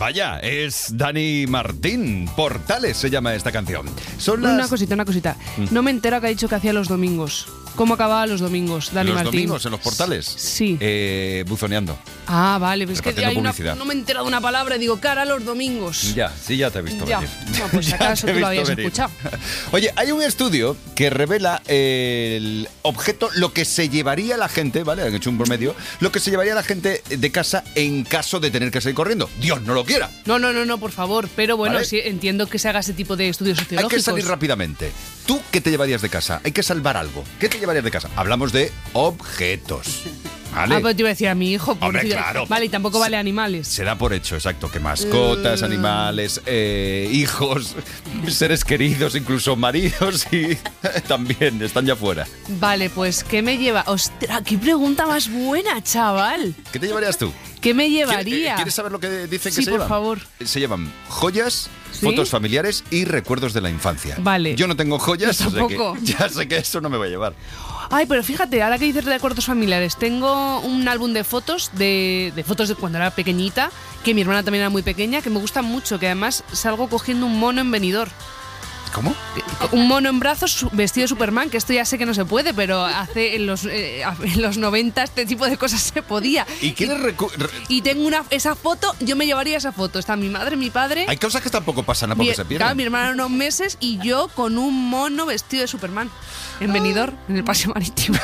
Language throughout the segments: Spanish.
Vaya, es Dani Martín. Portales se llama esta canción. Una cosita. No me entero que ha dicho que hacía los domingos. ¿Cómo acababa los domingos, Dani Martín? ¿Los domingos en los portales? Sí. Buzoneando. Ah, vale. Pues es que hay publicidad. no me he enterado de una palabra. Digo, cara, los domingos. Ya te he visto venir. No, pues acaso tú lo habías escuchado. Oye, hay un estudio que revela el objeto, lo que se llevaría la gente, ¿vale? Han hecho un promedio. Lo que se llevaría la gente de casa en caso de tener que salir corriendo. Dios no lo quiera. No, por favor. Pero bueno, ¿Vale? Sí, entiendo que se haga ese tipo de estudios sociológicos. Hay que salir rápidamente. ¿Tú qué te llevarías de casa? Hay que salvar algo. ¿Qué te llevarías de casa? Hablamos de objetos. ¿Vale? Pues te iba a decir a mi hijo. Hombre, claro. Vale, y tampoco vale animales. Se da por hecho, exacto, que mascotas, animales, hijos, seres queridos, incluso maridos y también están ya fuera. Vale, pues ¿qué me lleva? ¡Ostras, qué pregunta más buena, chaval! ¿Qué te llevarías tú? ¿Qué me llevaría? ¿Quieres saber lo que dicen que sí, se llevan? por favor. Se llevan joyas, ¿Sí? fotos familiares y recuerdos de la infancia. Vale. Yo no tengo joyas, Yo tampoco. ya sé que eso no me va a llevar. Ay, pero fíjate, ahora que dices recuerdos familiares, tengo un álbum de fotos de fotos de cuando era pequeñita, que mi hermana también era muy pequeña, que me gustan mucho, que además salgo cogiendo un mono en Benidorm. ¿Cómo? Un mono en brazos vestido de Superman, que esto ya sé que no se puede, pero hace en los 90 este tipo de cosas se podía. ¿Y quieres Y tengo esa foto, yo me llevaría esa foto. Está mi madre, mi padre. Hay cosas que tampoco pasan a porque se pierden. Claro, mi hermana unos meses y yo con un mono vestido de Superman en Benidorm, en el Paseo Marítimo.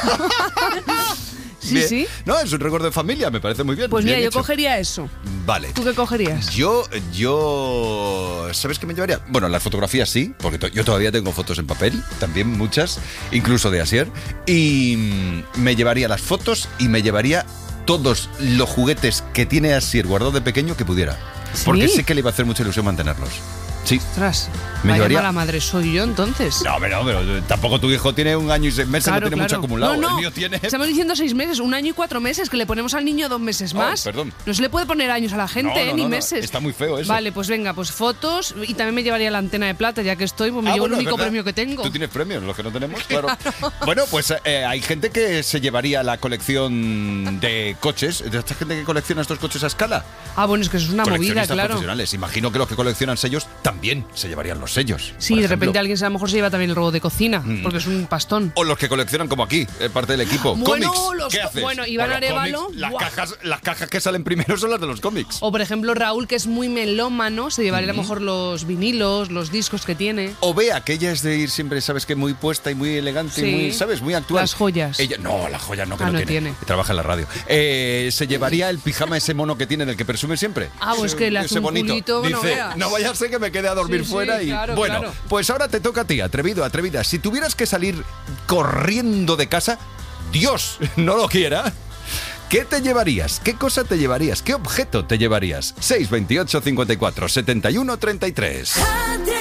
Sí, bien. Sí. No, es un recuerdo de familia, me parece muy bien. Pues mira, bien yo hecho. cogería eso. Vale. ¿Tú qué cogerías? Yo ¿sabes qué me llevaría? Bueno, las fotografías sí, porque yo todavía tengo fotos en papel, también muchas, incluso de Asier. Y me llevaría las fotos y me llevaría todos los juguetes que tiene Asier guardado de pequeño que pudiera. ¿Sí? Porque sé que le iba a hacer mucha ilusión mantenerlos. Sí. Ostras, Me vaya llevaría- mala madre soy yo entonces. No, pero tampoco tu hijo tiene 1 año y 6 meses, Claro, no tiene mucho claro. acumulado. No, El mío tiene... Estamos diciendo 6 meses, 1 año y 4 meses, que le ponemos al niño 2 meses más. perdón. No se le puede poner años a la gente, No, ni no, meses. está muy feo eso. Vale, pues venga, pues fotos y también me llevaría la antena de plata, ya que estoy, pues me llevo bueno, el es único verdad. premio que tengo. Tú tienes premios, los que no tenemos, claro. Bueno, pues hay gente que se llevaría la colección de coches. ¿De esta gente que colecciona estos coches a escala? Ah, bueno, es que eso es una movida, Coleccionistas claro. profesionales. Imagino que los que coleccionan sellos también se llevarían los sellos. Sí, por de ejemplo. repente alguien a lo mejor se lleva también el robot de cocina, porque es un pastón. O los que coleccionan como aquí, parte del equipo. Bueno, cómics. ¿Qué haces? bueno, Iván Con los Arévalo, cómics, ¡buah! las cajas que salen primero son las de los cómics. O por ejemplo Raúl, que es muy melómano, se llevaría a lo mejor los vinilos, los discos que tiene. O Bea, que ella es de ir siempre, ¿sabes qué? Muy puesta y muy elegante, Sí. y muy, ¿sabes? Muy actual. Las joyas. Las joyas no, que Ah, no no tiene. tiene. Trabaja en la radio. Se llevaría el pijama ese mono que tiene, del que presume siempre. Ah, pues que le hace Ese un bonito. culito, no Dice, veas. no vaya a ser que me quede a dormir Sí, fuera sí, y... claro, bueno, claro. pues ahora te toca a ti, atrevido, atrevida. Si tuvieras que salir corriendo de casa, Dios no lo quiera, ¿qué te llevarías? ¿Qué cosa te llevarías? ¿Qué objeto te llevarías? 628 54 71 33.